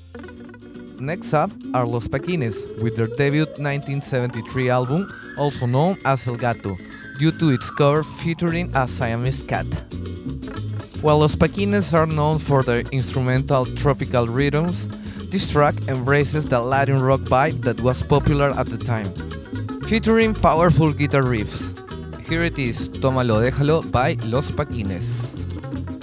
Next up are Los Paquines, with their debut 1973 album, also known as El Gato, due to its cover featuring a Siamese cat. While Los Paquines are known for their instrumental tropical rhythms, this track embraces the Latin rock vibe that was popular at the time, featuring powerful guitar riffs. Here it is, Tómalo Déjalo by Los Paquines.